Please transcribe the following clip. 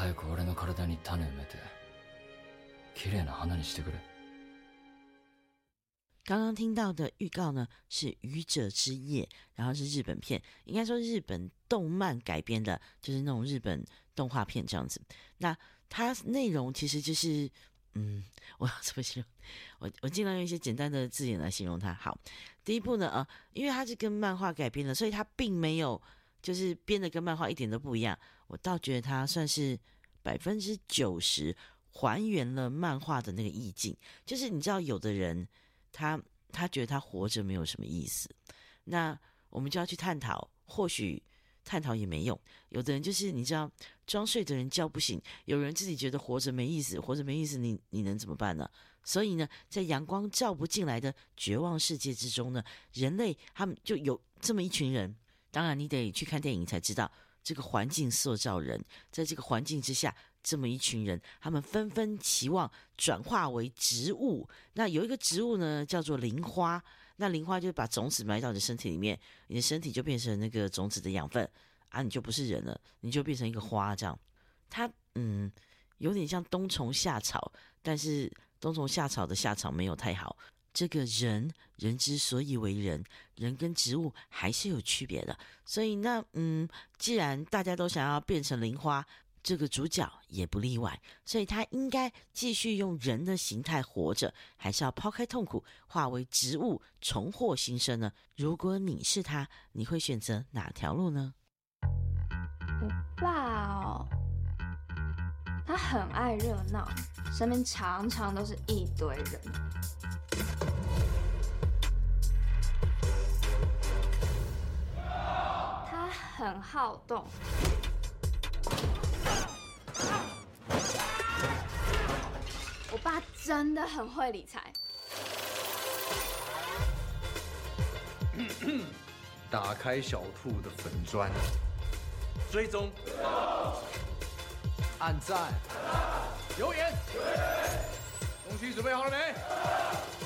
早く俺の体に種埋めて綺麗な花にしてくれ。 刚刚听到的预告呢是《愚者之夜》，然后是日本片，应该说日本动漫改编的，就是那种日本动画片这样子。那它内容其实就是我要怎么形容？我尽量用一些简单的字眼来形容它。好，第一部呢，因为它是跟漫画改编的，所以它并没有就是编的跟漫画一点都不一样。我倒觉得它算是90%还原了漫画的那个意境。就是你知道，有的人他觉得他活着没有什么意思，那我们就要去探讨，或许探讨也没用。有的人就是你知道，装睡的人叫不醒，有人自己觉得活着没意思，你能怎么办呢？所以呢，在阳光照不进来的绝望世界之中呢，人类他们就有这么一群人。当然你得去看电影才知道，这个环境塑造人，在这个环境之下，这么一群人，他们纷纷期望转化为植物。那有一个植物呢，叫做灵花。那灵花就是把种子埋到你的身体里面，你的身体就变成那个种子的养分啊，你就不是人了，你就变成一个花这样。它有点像冬虫夏草，但是冬虫夏草的夏草没有太好。这个人之所以为人，人跟植物还是有区别的。所以那既然大家都想要变成灵花，这个主角也不例外，所以他应该继续用人的形态活着，还是要抛开痛苦，化为植物，重获新生呢？如果你是他，你会选择哪条路呢？ 我爸哦，他很爱热闹，身边常常都是一堆人。他很好动。我爸真的很会理财。 打开小兔的粉专，追踪，按赞，留言，东西准备好了没？